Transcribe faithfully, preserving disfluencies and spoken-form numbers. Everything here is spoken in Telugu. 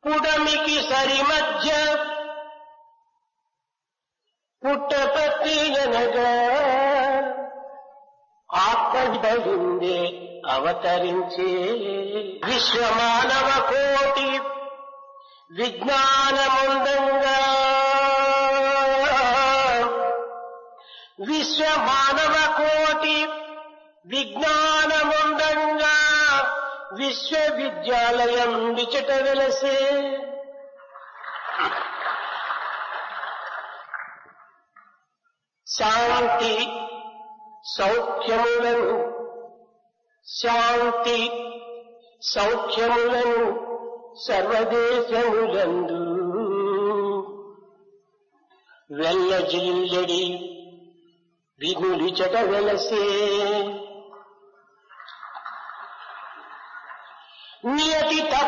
పుడమికి సరి మధ్య పుట్టపత్తి అనగా ఆత్మవిధుందే అవతరించే విశ్వమానవ కోటి విజ్ఞానముందంగా విశ్వమానవ కోటి విజ్ఞానముందంగా విశ్వవిద్యాలయం విచట వెలసే శాంతి సౌఖ్యములను శాంతి సౌఖ్యములను సర్వదేశములందు వెల్లజిల్లడి వినులిచట వెలసే నియతి